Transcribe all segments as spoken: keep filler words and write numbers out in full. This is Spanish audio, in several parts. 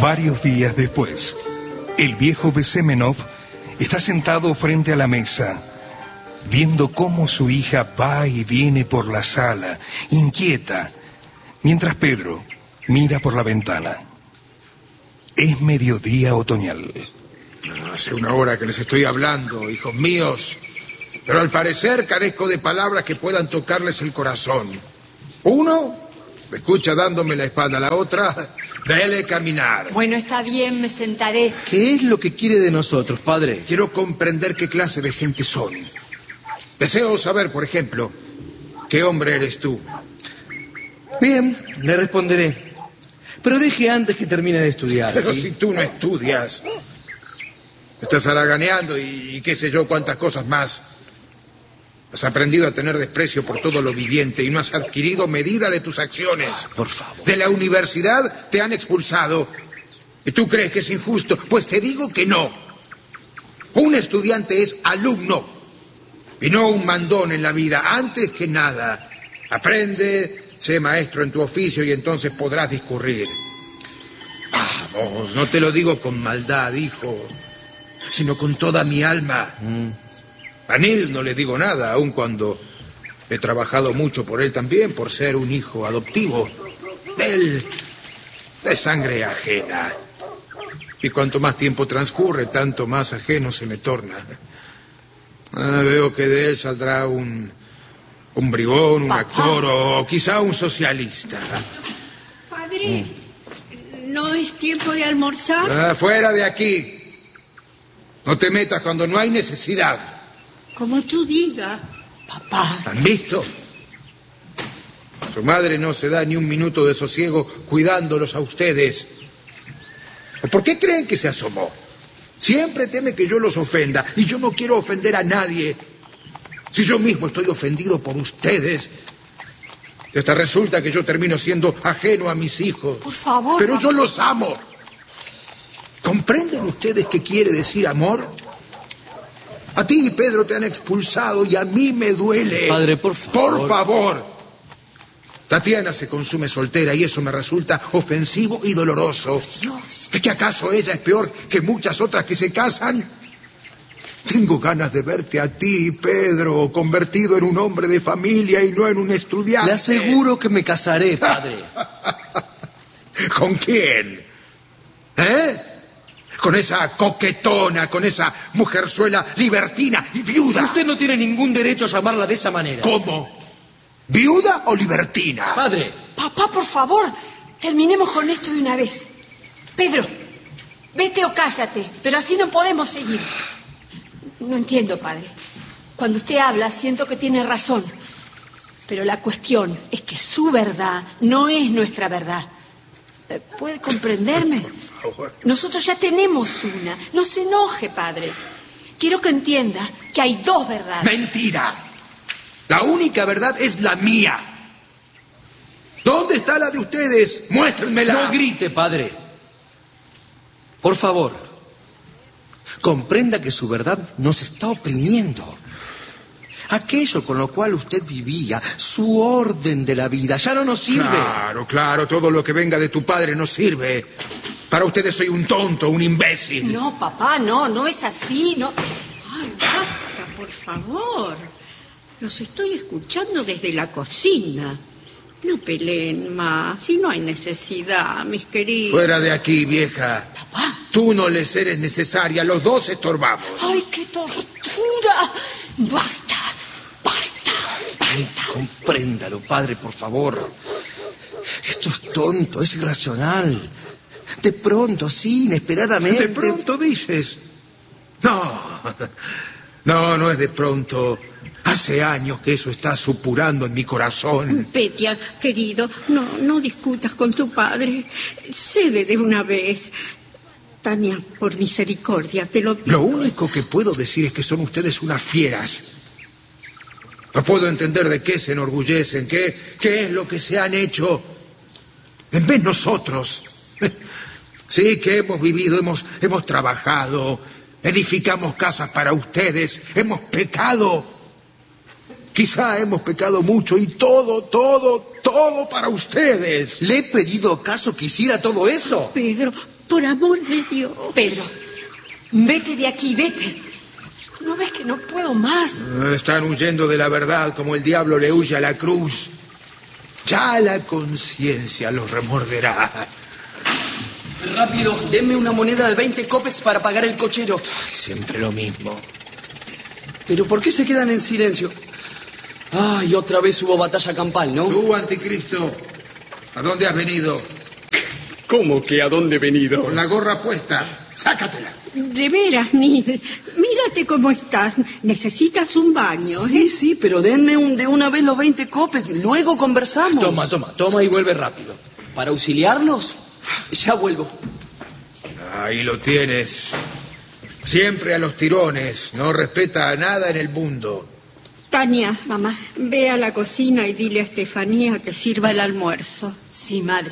Varios días después, el viejo Besemenov está sentado frente a la mesa, viendo cómo su hija va y viene por la sala, inquieta, mientras Pedro mira por la ventana. Es mediodía otoñal. Hace una hora que les estoy hablando, hijos míos, pero al parecer carezco de palabras que puedan tocarles el corazón. Uno me escucha dándome la espalda, la otra, déle caminar. Bueno, está bien, me sentaré. ¿Qué es lo que quiere de nosotros, padre? Quiero comprender qué clase de gente son. Deseo saber, por ejemplo, qué hombre eres tú. Bien, le responderé. Pero deje antes que termine de estudiar. Pero ¿sí? si tú no estudias, estás haraganeando y, y qué sé yo cuántas cosas más. Has aprendido a tener desprecio por todo lo viviente y no has adquirido medida de tus acciones. Por favor. De la universidad te han expulsado. ¿Y tú crees que es injusto? Pues te digo que no. Un estudiante es alumno y no un mandón en la vida. Antes que nada, aprende, sé maestro en tu oficio y entonces podrás discurrir. Vamos, no te lo digo con maldad, hijo, sino con toda mi alma. Mm. A Neil no le digo nada, aun cuando he trabajado mucho por él también, por ser un hijo adoptivo. Él es sangre ajena. Y cuanto más tiempo transcurre, tanto más ajeno se me torna. Ah, veo que de él saldrá un, un bribón, un actor o quizá un socialista. Padre, ¿no es tiempo de almorzar? Ah, fuera de aquí. No te metas cuando no hay necesidad. Como tú digas. Papá. ¿Han visto? Su madre no se da ni un minuto de sosiego cuidándolos a ustedes. ¿Por qué creen que se asomó? Siempre teme que yo los ofenda y yo no quiero ofender a nadie. Si yo mismo estoy ofendido por ustedes, hasta resulta que yo termino siendo ajeno a mis hijos. Por favor. Pero yo los amo. ¿Comprenden ustedes qué quiere decir amor? A ti, Pedro, te han expulsado y a mí me duele. Padre, por favor. Por favor. Tatiana se consume soltera y eso me resulta ofensivo y doloroso. Dios. ¿Es que acaso ella es peor que muchas otras que se casan? Tengo ganas de verte a ti, Pedro, convertido en un hombre de familia y no en un estudiante. Le aseguro que me casaré, padre. ¿Con quién? ¿Eh? Con esa coquetona, con esa mujerzuela libertina y viuda. Usted no tiene ningún derecho a llamarla de esa manera. ¿Cómo? ¿Viuda o libertina? Padre. Papá, por favor, terminemos con esto de una vez. Pedro, vete o cállate, pero así no podemos seguir. No entiendo, padre. Cuando usted habla, siento que tiene razón. Pero la cuestión es que su verdad no es nuestra verdad. ¿Puede comprenderme? Por favor. Nosotros ya tenemos una. No se enoje, padre. Quiero que entienda que hay dos verdades. ¡Mentira! La única verdad es la mía. ¿Dónde está la de ustedes? Muéstrenmela. No grite, padre. Por favor, comprenda que su verdad nos está oprimiendo. Aquello con lo cual usted vivía, su orden de la vida, ya no nos sirve. Claro, claro, todo lo que venga de tu padre no sirve. Para ustedes soy un tonto, un imbécil. No, papá, no, no es así, no. Ay, basta, por favor. Los estoy escuchando desde la cocina. No peleen más, si no hay necesidad, mis queridos. Fuera de aquí, vieja. Papá. Tú no les eres necesaria, los dos estorbamos. ¡Ay, qué tortura! ¡Basta! ¡Basta! Ay, compréndalo, padre, por favor. Esto es tonto, es irracional. De pronto, sí, inesperadamente. ¿De pronto dices? No, no, no es de pronto. Hace años que eso está supurando en mi corazón. Petya, querido, no, no discutas con tu padre. Cede de una vez. Tania, por misericordia, te lo pido. Lo único que puedo decir es que son ustedes unas fieras. No puedo entender de qué se enorgullecen, qué, qué es lo que se han hecho. En vez nosotros. Sí, que hemos vivido, hemos, hemos trabajado, edificamos casas para ustedes, hemos pecado. Quizá hemos pecado mucho y todo, todo, todo para ustedes. ¿Le he pedido acaso que hiciera todo eso? Pedro, por amor de Dios. Pedro, vete de aquí, vete. ¿No ves que no puedo más? Están huyendo de la verdad como el diablo le huye a la cruz. Ya la conciencia los remorderá. Rápido, denme una moneda de veinte cópex para pagar el cochero. Ay, siempre lo mismo. ¿Pero por qué se quedan en silencio? Ay, otra vez hubo batalla campal, ¿no? Tú, anticristo, ¿a dónde has venido? ¿Cómo que a dónde he venido? Con la gorra puesta. Sácatela. De veras, Nil, mírate cómo estás. Necesitas un baño. Sí, sí, pero denme un, de una vez los veinte cópex. Luego conversamos. Toma, toma, toma y vuelve rápido. ¿Para auxiliarlos? Ya vuelvo. Ahí lo tienes. Siempre a los tirones. No respeta a nada en el mundo. Tania, mamá, ve a la cocina y dile a Estefanía que sirva el almuerzo. Sí, madre.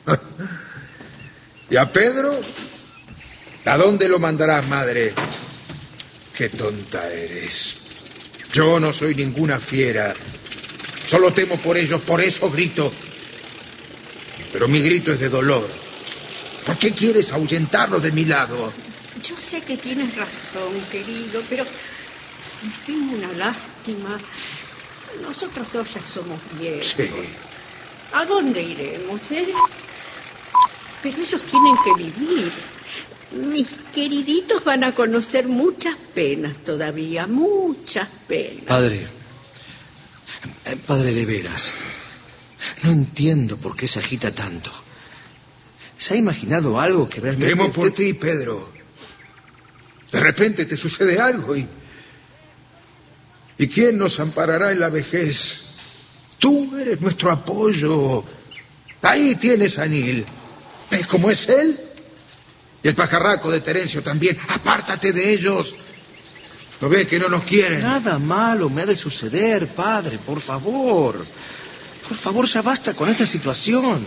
¿Y a Pedro? ¿A dónde lo mandarás, madre? Qué tonta eres. Yo no soy ninguna fiera. Solo temo por ellos, por eso grito. Pero mi grito es de dolor. ¿Por qué quieres ahuyentarlo de mi lado? Yo sé que tienes razón, querido, pero les tengo una lástima. Nosotros dos ya somos viejos. Sí. ¿A dónde iremos, eh? Pero ellos tienen que vivir. Mis queriditos van a conocer muchas penas todavía, muchas penas. Padre, eh, padre de veras, no entiendo por qué se agita tanto. ¿Se ha imaginado algo que realmente... Temo por ti, Pedro. De repente te sucede algo y... ¿Y quién nos amparará en la vejez? Tú eres nuestro apoyo. Ahí tienes a Nil. ¿Ves cómo es él? Y el pajarraco de Terencio también. Apártate de ellos. ¿No ves que no nos quieren? Nada malo me ha de suceder, padre, por favor. Por favor, ya basta con esta situación.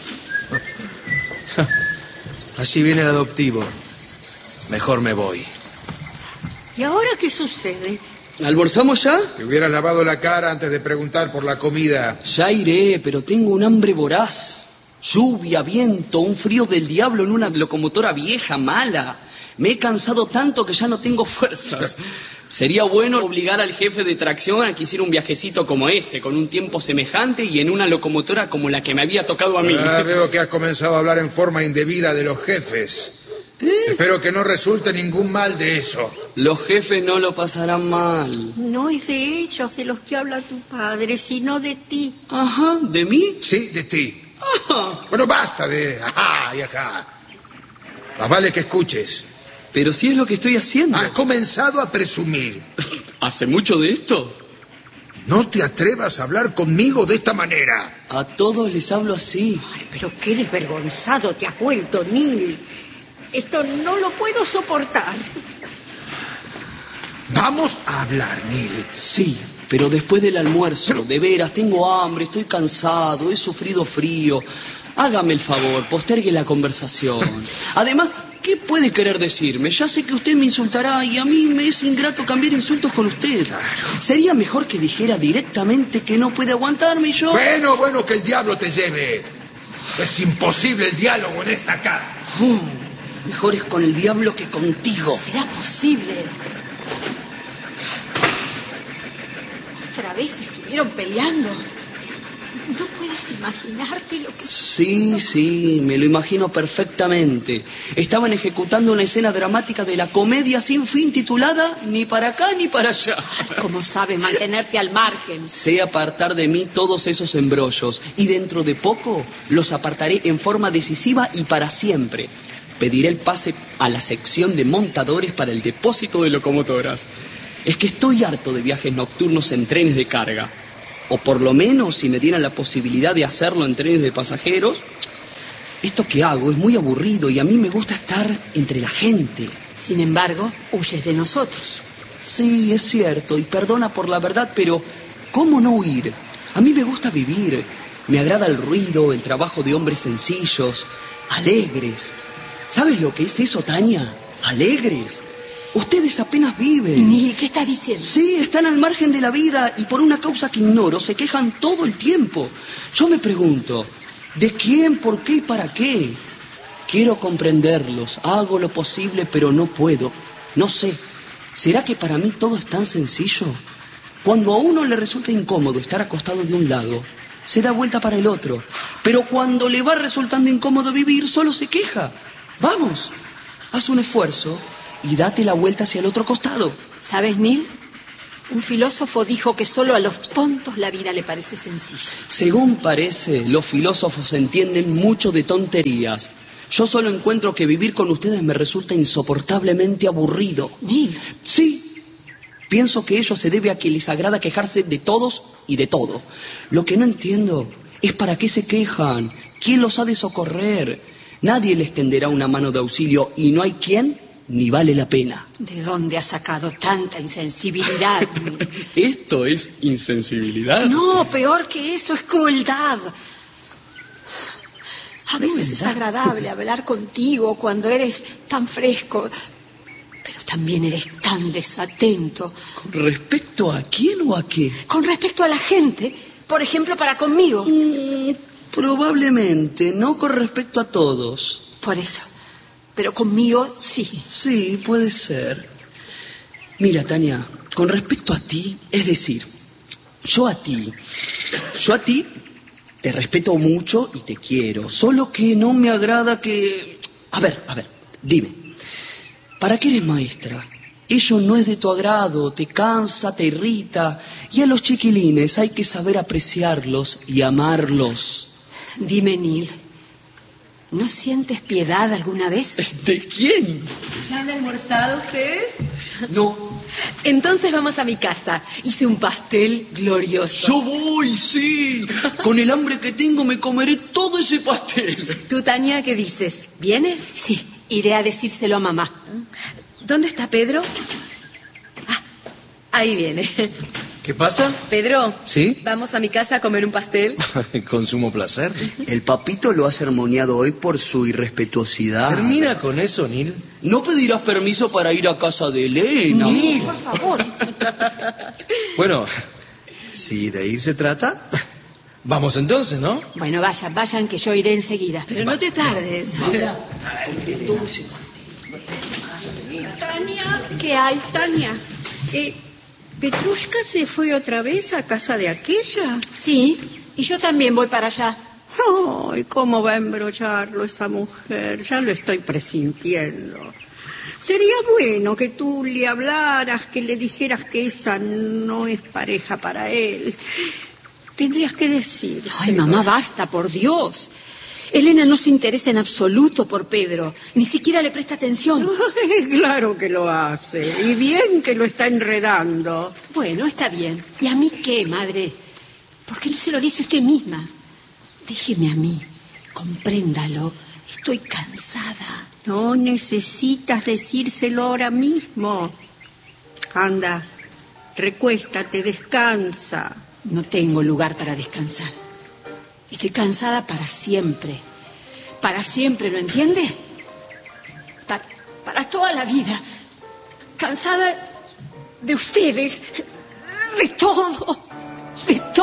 Allí viene el adoptivo. Mejor me voy. ¿Y ahora qué sucede? ¿Almorzamos ya? Te hubieras lavado la cara antes de preguntar por la comida. Ya iré, pero tengo un hambre voraz. Lluvia, viento, un frío del diablo en una locomotora vieja, mala. Me he cansado tanto que ya no tengo fuerzas. Sería bueno obligar al jefe de tracción a que hiciera un viajecito como ese, con un tiempo semejante y en una locomotora como la que me había tocado a mí. Ah, veo que has comenzado a hablar en forma indebida de los jefes. ¿Eh? Espero que no resulte ningún mal de eso. Los jefes no lo pasarán mal. No es de ellos de los que habla tu padre, sino de ti. Ajá, ¿de mí? Sí, de ti. Ajá. Bueno, basta de ajá y acá. Más vale que escuches. Pero si es lo que estoy haciendo. Has comenzado a presumir. ¿Hace mucho de esto? No te atrevas a hablar conmigo de esta manera. A todos les hablo así. Ay, pero qué desvergonzado te has vuelto, Nil. Esto no lo puedo soportar. Vamos a hablar, Nil. Sí, pero después del almuerzo. Pero... de veras, tengo hambre, estoy cansado, he sufrido frío. Hágame el favor, postergue la conversación. Además, ¿qué puede querer decirme? Ya sé que usted me insultará y a mí me es ingrato cambiar insultos con usted. Claro. Sería mejor que dijera directamente que no puede aguantarme y yo... Bueno, bueno, que el diablo te lleve. Es imposible el diálogo en esta casa. Hmm, mejor es con el diablo que contigo. ¿Será posible? Otra vez estuvieron peleando. No puedes imaginarte lo que... Sí, sí, me lo imagino perfectamente. Estaban ejecutando una escena dramática de la comedia sin fin titulada Ni para acá ni para allá. Ay, ¿cómo sabes mantenerte al margen? Sé apartar de mí todos esos embrollos y dentro de poco los apartaré en forma decisiva y para siempre. Pediré el pase a la sección de montadores para el depósito de locomotoras. Es que estoy harto de viajes nocturnos en trenes de carga. O por lo menos, si me dieran la posibilidad de hacerlo en trenes de pasajeros, esto que hago es muy aburrido y a mí me gusta estar entre la gente. Sin embargo, huyes de nosotros. Sí, es cierto, y perdona por la verdad, pero ¿cómo no huir? A mí me gusta vivir. Me agrada el ruido, el trabajo de hombres sencillos, alegres. ¿Sabes lo que es eso, Tania? Alegres. Ustedes apenas viven. ¿Y qué estás diciendo? Sí, están al margen de la vida y por una causa que ignoro se quejan todo el tiempo. Yo me pregunto, ¿de quién, por qué y para qué? Quiero comprenderlos, hago lo posible, pero no puedo. No sé, ¿será que para mí todo es tan sencillo? Cuando a uno le resulta incómodo estar acostado de un lado, se da vuelta para el otro. Pero cuando le va resultando incómodo vivir, solo se queja. Vamos, haz un esfuerzo y date la vuelta hacia el otro costado. ¿Sabes, Neil? Un filósofo dijo que solo a los tontos la vida le parece sencilla. Según parece, los filósofos entienden mucho de tonterías. Yo solo encuentro que vivir con ustedes me resulta insoportablemente aburrido. Neil. Sí, pienso que ello se debe a que les agrada quejarse de todos y de todo. Lo que no entiendo es para qué se quejan, quién los ha de socorrer. Nadie les tenderá una mano de auxilio y no hay quien ni vale la pena. ¿De dónde has sacado tanta insensibilidad? ¿Esto es insensibilidad? No, peor que eso, es crueldad. A veces es agradable hablar contigo cuando eres tan fresco, pero también eres tan desatento. ¿Con respecto a quién o a qué? Con respecto a la gente, por ejemplo, para conmigo. Mm, probablemente, no con respecto a todos. Por eso, pero conmigo sí. Sí, puede ser. Mira, Tania, con respecto a ti, es decir, yo a ti, yo a ti... Te respeto mucho y te quiero, solo que no me agrada que... A ver, a ver, dime, ¿para qué eres maestra? Ello no es de tu agrado, te cansa, te irrita, y a los chiquilines hay que saber apreciarlos y amarlos. Dime, Neil, ¿no sientes piedad alguna vez? ¿De quién? ¿Ya han almorzado ustedes? No. Entonces vamos a mi casa. Hice un pastel glorioso. Yo voy, sí. Con el hambre que tengo me comeré todo ese pastel. ¿Tú, Tania, qué dices? ¿Vienes? Sí, iré a decírselo a mamá. ¿Dónde está Pedro? Ah, ahí viene. ¿Qué pasa? Pedro, ¿Sí? ¿vamos a mi casa a comer un pastel? Con sumo placer. El papito lo ha sermoneado hoy por su irrespetuosidad. Termina con eso, Neil. No pedirás permiso para ir a casa de Elena. Neil, por favor. Bueno, si de ir se trata, vamos entonces, ¿no? Bueno, vayan, vayan, que yo iré enseguida. Pero no te tardes. Tania, ¿Qué hay? Tania, eh, ¿Petrushka se fue otra vez a casa de aquella? Sí, y yo también voy para allá. Ay, cómo va a embrollarlo esa mujer, ya lo estoy presintiendo. Sería bueno que tú le hablaras, que le dijeras que esa no es pareja para él. Tendrías que decir. Ay, mamá, basta, por Dios. Elena no se interesa en absoluto por Pedro, ni siquiera le presta atención. Claro que lo hace, y bien que lo está enredando. Bueno, está bien. ¿Y a mí qué, madre? ¿Por qué no se lo dice usted misma? Déjeme a mí, compréndalo, estoy cansada. No necesitas decírselo ahora mismo. Anda, recuéstate, descansa. No tengo lugar para descansar. Estoy cansada para siempre. Para siempre, ¿lo entiende? Para, para toda la vida. Cansada de ustedes, de todo, de